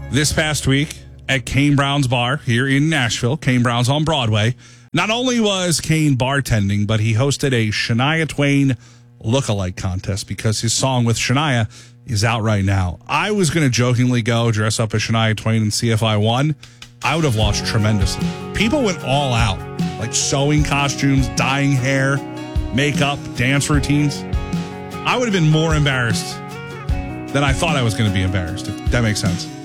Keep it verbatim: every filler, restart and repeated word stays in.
this past week at Kane Brown's Bar here in Nashville. Kane Brown's on Broadway. Not only was Kane bartending, but he hosted a Shania Twain lookalike contest because his song with Shania is out right now. I was going to jokingly go dress up as Shania Twain and see if I won. I would have lost tremendously. People went all out, like sewing costumes, dyeing hair, makeup, dance routines. I would have been more embarrassed than I thought I was going to be embarrassed, if that makes sense.